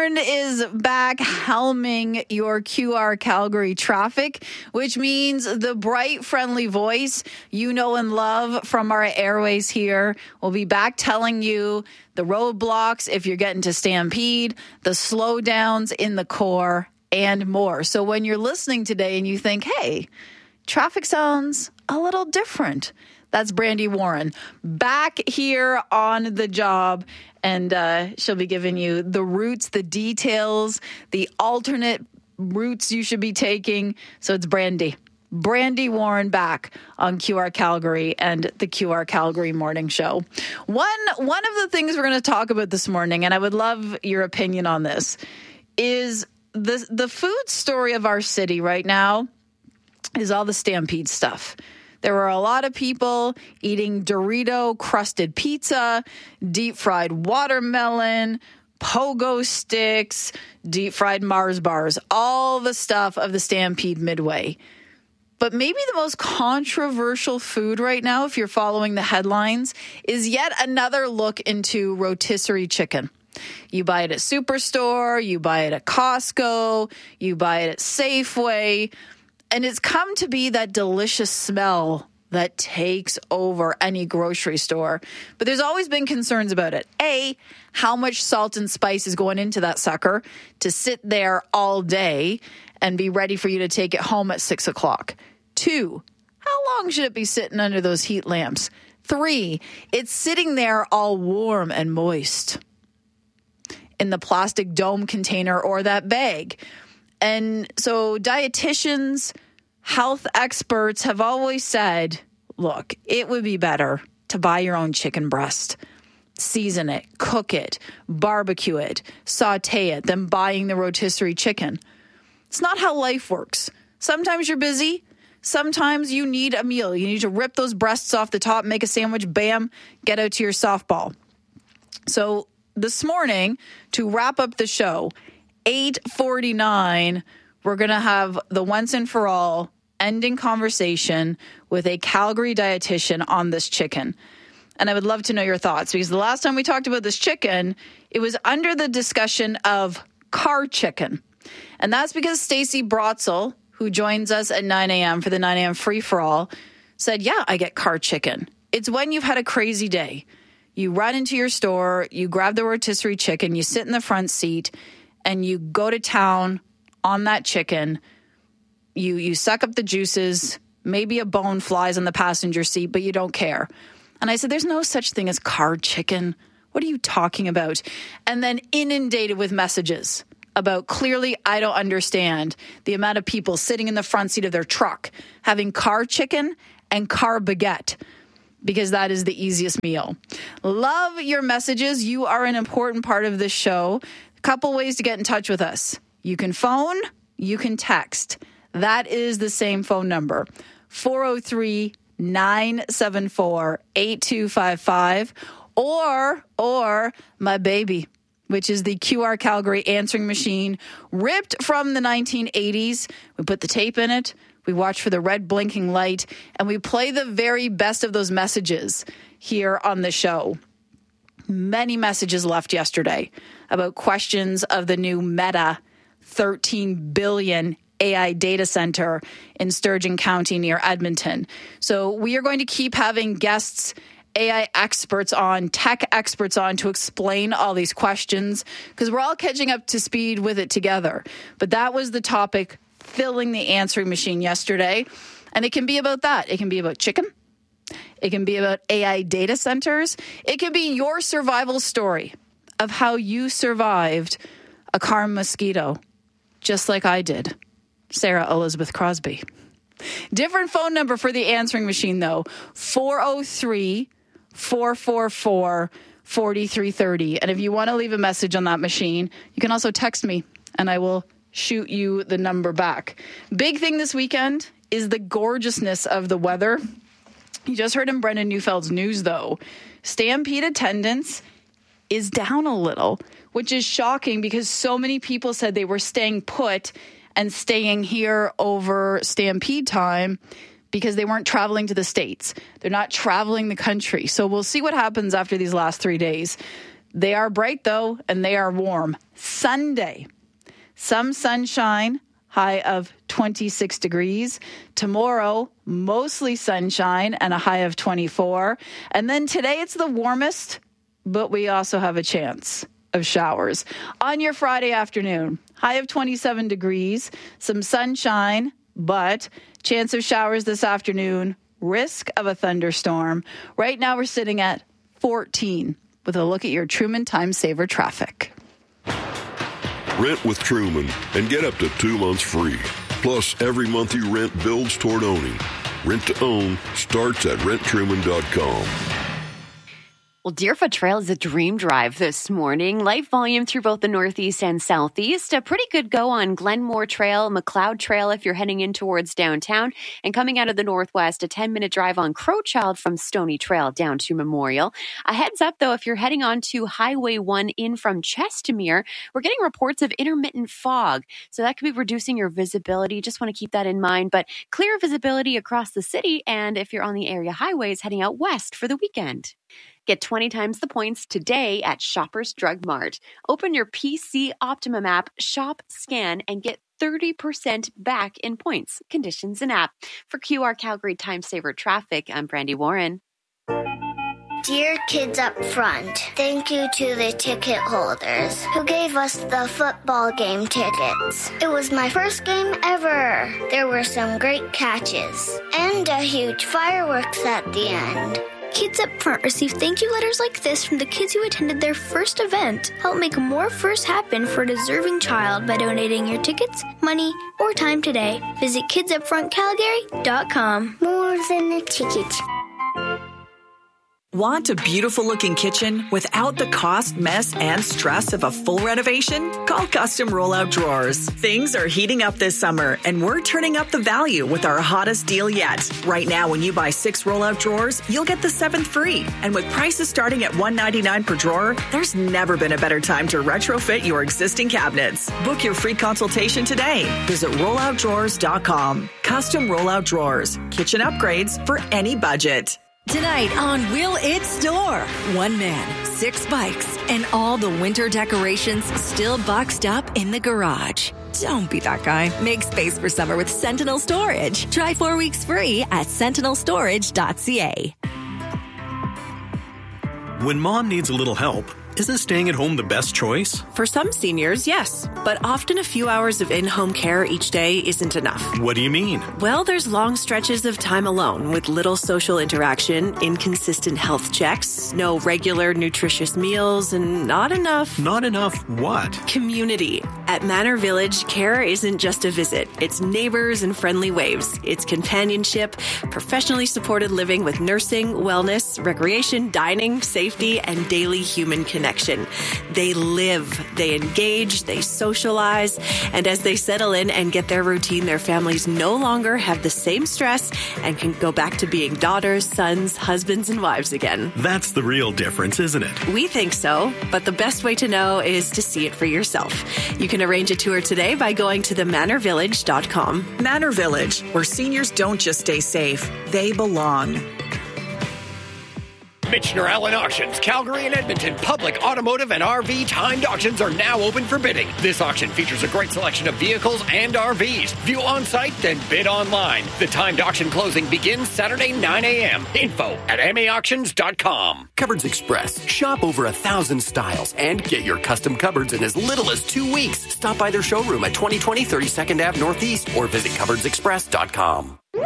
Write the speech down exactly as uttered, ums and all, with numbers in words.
Warren is back helming your Q R Calgary traffic, which means the bright, friendly voice you know and love from our airways here will be back telling you the roadblocks if you're getting to Stampede, the slowdowns in the core, and more. So when you're listening today and you think, hey, traffic sounds a little different, that's Brandy Warren back here on the job, and uh, she'll be giving you the routes, the details, the alternate routes you should be taking. So it's Brandy. Brandy Warren back on Q R Calgary and the Q R Calgary Morning Show. One, one of the things we're going to talk about this morning, and I would love your opinion on this, is the, the food story of our city right now is all the Stampede stuff. There were a lot of people eating Dorito-crusted pizza, deep-fried watermelon, pogo sticks, deep-fried Mars bars, all the stuff of the Stampede Midway. But maybe the most controversial food right now, if you're following the headlines, is yet another look into rotisserie chicken. You buy it at Superstore, you buy it at Costco, you buy it at Safeway. And it's come to be that delicious smell that takes over any grocery store. But there's always been concerns about it. A, how much salt and spice is going into that sucker to sit there all day and be ready for you to take it home at six o'clock. Two, how long should it be sitting under those heat lamps? Three, it's sitting there all warm and moist in the plastic dome container or that bag. And so dietitians, health experts have always said, look, it would be better to buy your own chicken breast, season it, cook it, barbecue it, saute it, than buying the rotisserie chicken. It's not how life works. Sometimes you're busy. Sometimes you need a meal. You need to rip those breasts off the top, make a sandwich, bam, get out to your softball. So this morning, to wrap up the show, eight forty-nine, we're going to have the once and for all ending conversation with a Calgary dietitian on this chicken. And I would love to know your thoughts, because the last time we talked about this chicken, it was under the discussion of car chicken. And that's because Stacey Brotzel, who joins us at nine a.m. for the nine a.m. free-for-all, said, yeah, I get car chicken. It's when you've had a crazy day. You run into your store, you grab the rotisserie chicken, you sit in the front seat, and you go to town on that chicken. You you suck up the juices. Maybe a bone flies on the passenger seat, but you don't care. And I said, there's no such thing as car chicken. What are you talking about? And then inundated with messages about, clearly I don't understand the amount of people sitting in the front seat of their truck having car chicken and car baguette, because that is the easiest meal. Love your messages. You are an important part of this show. A couple ways to get in touch with us. You can phone, you can text. That is the same phone number, four oh three, nine seven four, eight two five five, or, or my baby, which is the Q R Calgary answering machine, ripped from the nineteen eighties. We put the tape in it, we watch for the red blinking light, and we play the very best of those messages here on the show. Many messages left yesterday about questions of the new Meta thirteen billion A I data center in Sturgeon County near Edmonton. So we are going to keep having guests, A I experts on, tech experts on, to explain all these questions, because we're all catching up to speed with it together. But that was the topic filling the answering machine yesterday. And it can be about that. It can be about chicken. It can be about A I data centers. It can be your survival story of how you survived a car mosquito, just like I did. Sarah Elizabeth Crosby. Different phone number for the answering machine, though. four oh three, four four four, four three three oh. And if you want to leave a message on that machine, you can also text me, and I will shoot you the number back. Big thing this weekend is the gorgeousness of the weather. You just heard in Brendan Neufeld's news, though. Stampede attendance is down a little, which is shocking because so many people said they were staying put and staying here over Stampede time because they weren't traveling to the States. They're not traveling the country. So we'll see what happens after these last three days. They are bright, though, and they are warm. Sunday, some sunshine, high of twenty-six degrees. Tomorrow, mostly sunshine and a high of twenty-four. And then today, it's the warmest, but we also have a chance of showers. On your Friday afternoon, high of twenty-seven degrees, some sunshine, but chance of showers this afternoon, risk of a thunderstorm. Right now, we're sitting at fourteen with a look at your Truman Time Saver traffic. Rent with Truman and get up to two months free. Plus, every month you rent builds toward owning. Rent to own starts at rent truman dot com. Well, Deerfoot Trail is a dream drive this morning. Light volume through both the Northeast and Southeast. A pretty good go on Glenmore Trail, McLeod Trail if you're heading in towards downtown. And coming out of the Northwest, a ten-minute drive on Crowchild from Stony Trail down to Memorial. A heads up, though, if you're heading on to Highway one in from Chestermere, we're getting reports of intermittent fog. So that could be reducing your visibility. Just want to keep that in mind. But clear visibility across the city. And if you're on the area highways heading out west for the weekend. Get twenty times the points today at Shoppers Drug Mart. Open your P C Optimum app, shop, scan, and get thirty percent back in points, conditions, and app. For Q R Calgary Time Saver Traffic, I'm Brandy Warren. Dear kids up front, thank you to the ticket holders who gave us the football game tickets. It was my first game ever. There were some great catches and a huge fireworks at the end. Kids up front receive thank you letters like this from the kids who attended their first event. Help make more firsts happen for a deserving child by donating your tickets, money, or time today. Visit kids up front calgary dot com. More than a ticket. Want a beautiful-looking kitchen without the cost, mess, and stress of a full renovation? Call Custom Rollout Drawers. Things are heating up this summer, and we're turning up the value with our hottest deal yet. Right now, when you buy six rollout drawers, you'll get the seventh free. And with prices starting at one hundred ninety-nine dollars per drawer, there's never been a better time to retrofit your existing cabinets. Book your free consultation today. Visit rollout drawers dot com. Custom Rollout Drawers. Kitchen upgrades for any budget. Tonight on Will It Store, one man, six bikes, and all the winter decorations still boxed up in the garage. Don't be that guy. Make space for summer with Sentinel Storage. Try four weeks free at sentinel storage dot c a. When mom needs a little help, isn't staying at home the best choice? For some seniors, yes. But often a few hours of in-home care each day isn't enough. What do you mean? Well, there's long stretches of time alone with little social interaction, inconsistent health checks, no regular nutritious meals, and not enough... Not enough what? Community. At Manor Village, care isn't just a visit. It's neighbors and friendly waves. It's companionship, professionally supported living with nursing, wellness, recreation, dining, safety, and daily human connection. They live, they engage, they socialize, and as they settle in and get their routine, their families no longer have the same stress and can go back to being daughters, sons, husbands, and wives again. That's the real difference, isn't it? We think so, but the best way to know is to see it for yourself. You can arrange a tour today by going to the manor village dot com. Manor Village, where seniors don't just stay safe, they belong. Michener Allen Auctions, Calgary and Edmonton public automotive and R V timed auctions are now open for bidding. This auction features a great selection of vehicles and R Vs. View on site, then bid online. The timed auction closing begins Saturday nine a.m. Info at m a auctions dot com. Cupboards Express. Shop over a thousand styles and get your custom cupboards in as little as two weeks. Stop by their showroom at twenty twenty thirty-second Avenue Northeast or visit cupboards express dot com.